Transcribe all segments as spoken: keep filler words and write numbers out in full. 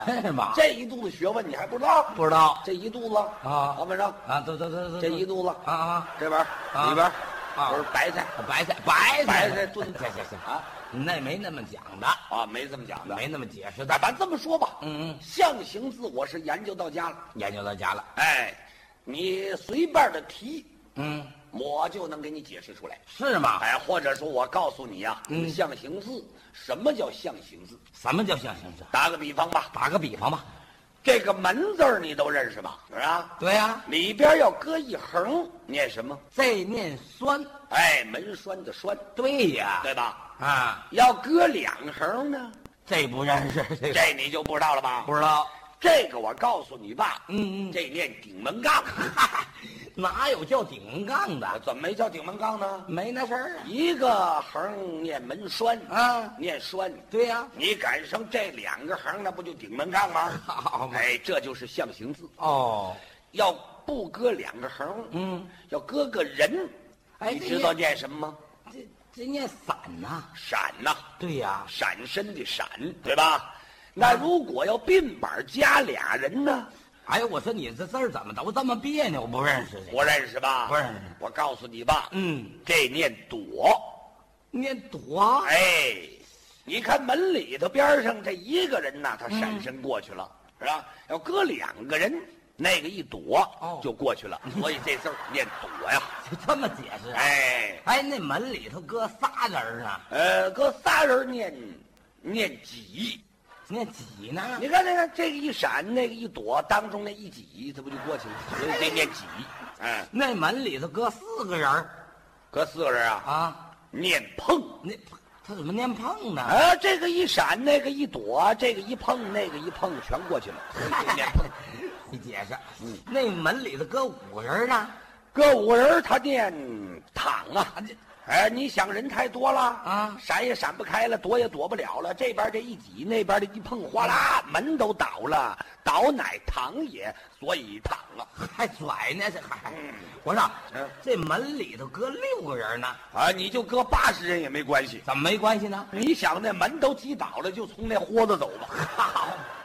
是吗？ 这一肚子学问你还不知道？ 不知道这一肚子啊， 老板上啊，走走走走， 这一肚子啊啊， 这边啊里边啊都是白菜， 白菜白白菜菜炖行行行啊那没那么讲的， 啊，没这么讲的。 没那么解释的那。咱这么说吧， 嗯嗯， 象形字我是研究到家了。 研究到家了。 哎，你随便的提， 嗯， 我就能给你解释出来。 是吗？ 哎，或者说我告诉你呀、 嗯象形字，什么叫象形字？ 什么叫象形字？ 打个比方吧， 打个比方吧。 这个门字儿你都认识吧？是吧？ 对呀、 里边要搁一横，念什么？ 这念栓。 哎，门栓的栓， 对呀、 对吧？ 啊， 要搁两横呢， 这不认识，这个这你就不知道了吧？ 不知道。 这个我告诉你吧， 嗯嗯， 这念顶门杠， 哪有叫顶杠的？ 怎么没叫顶门杠呢？ 没那事儿啊。 一个横念门栓啊， 念栓， 对呀、 你赶上这两个横，那不就顶门杠吗？ 好嘛。 哎，这就是象形字。 哦， 要不搁两个横， 嗯， 要搁个人， 哎这你知道念什么吗？ 这这念伞呐、 闪呐、 对呀、 闪身的闪，对吧？那如果要鬓板加俩人呢？ 哎呦，我说你这字儿怎么都这么别扭？不认识这个。 不认识吧？ 不认识。 我告诉你吧， 嗯， 这念躲。 念躲。 哎，你看门里头边上这一个人呐，他嗯闪身过去了，是吧？要搁两个人，那个一躲哦就过去了，所以这字儿念躲呀。 就这么解释啊？ 哎， 哎，那门里头搁仨人儿啊， 呃，搁仨人念念挤。 念几呢？ 你看，那个这个一闪，那个一躲，当中那一挤，这不就过去了？所以这念挤。嗯， 那门里头搁四个人儿搁四个人啊， 啊， 念碰。 那他怎么念碰呢？ 啊，这个一闪，那个一躲，这个一碰，那个一碰，全过去了。所以这念碰。 你解释。嗯，那门里头搁五个人呢？ 搁五个人，他念躺啊。 啊，这哎，你想人太多了啊闪也闪不开了，躲也躲不了了。这边这一挤，那边这一碰，哗啦，门都倒了，倒乃躺也，所以躺了。 还拽呢，这还。 嗯我说， 嗯这门里头搁六个人呢， 啊，你就搁八十人也没关系。 怎么没关系呢？ 你想那门都挤倒了，就从那豁子走吧。 好，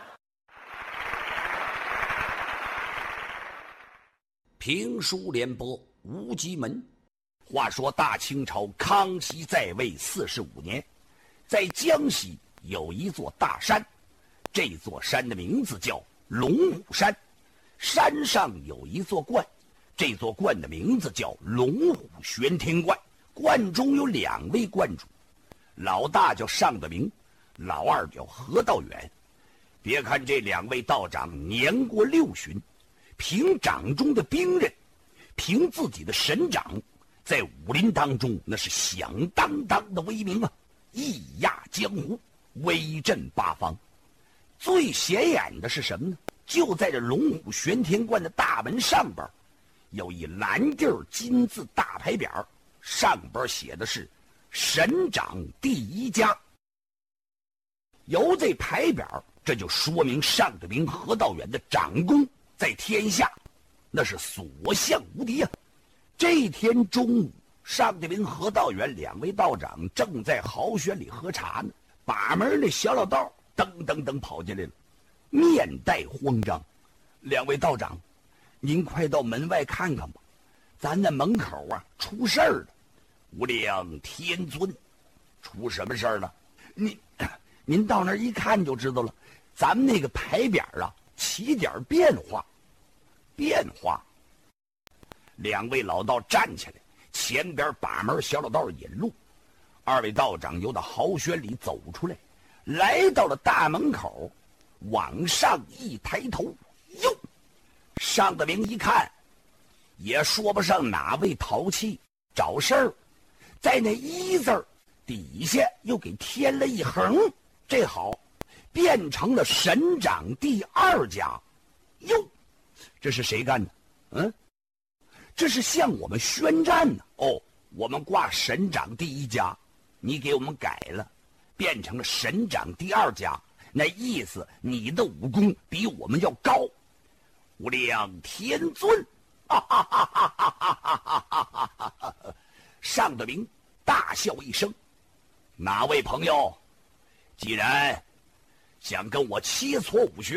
评书联播无极门。话说大清朝康熙在位四十五年，在江西有一座大山，这座山的名字叫龙虎山，山上有一座观，这座观的名字叫龙虎玄天观，观中有两位观主，老大叫尚德明，老二叫何道远。别看这两位道长年过六旬，凭掌中的兵刃，凭自己的神掌，在武林当中那是响当当的威名啊，义压江湖，威震八方。最显眼的是什么呢？就在这龙虎玄天观的大门上边，有一蓝地儿金字大牌匾，上边写的是神掌第一家。由这牌匾，这就说明尚德明、何道远的掌功在天下那是所向无敌啊。这天中午，尚德明、何道远两位道长正在豪轩里喝茶呢，把门那小老道噔噔噔跑进来了，面带慌张。两位道长，您快到门外看看吧，咱那门口啊出事儿了。无量天尊，出什么事儿了？您您到那儿一看就知道了，咱们那个牌匾啊起点变化。变化。两位老道站起来，前边把门小老道引路。二位道长由到豪轩里走出来，来到了大门口，往上一抬头，哟！尚德明一看，也说不上哪位淘气找事儿，在那一字儿底下又给添了一横，这好，变成了神掌第二家。哟，这是谁干的？嗯，这是向我们宣战呢。哦，我们挂神掌第一家，你给我们改了，变成了神掌第二家，那意思你的武功比我们要高。无量天尊！哈哈哈哈哈哈哈哈哈！尚德明大笑一声：“哪位朋友？既然想跟我切磋武学。